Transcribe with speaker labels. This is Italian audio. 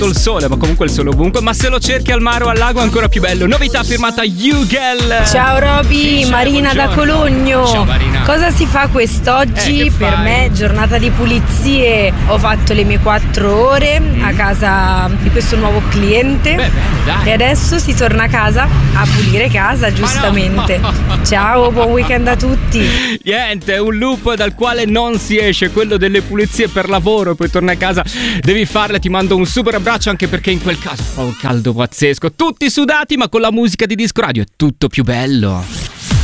Speaker 1: sotto il sole, ma comunque il sole ovunque. Ma se lo cerchi al mare o al lago è ancora più bello. Novità firmata Hugel.
Speaker 2: Ciao Roby, Marina da Cologno.
Speaker 1: Ciao Marina.
Speaker 2: Cosa si fa quest'oggi?
Speaker 1: Che
Speaker 2: Per
Speaker 1: fai?
Speaker 2: me giornata di pulizie. Ho fatto le mie 4 ore a casa di questo nuovo cliente.
Speaker 1: Beh, bene, dai.
Speaker 2: E adesso si torna a casa a pulire casa, giustamente. Ciao, buon weekend a tutti.
Speaker 1: Niente, un loop dal quale non si esce, quello delle pulizie per lavoro, poi torni a casa, devi farle, ti mando un super abbraccio, anche perché in quel caso fa un caldo pazzesco, tutti sudati, ma con la musica di Disco Radio è tutto più bello.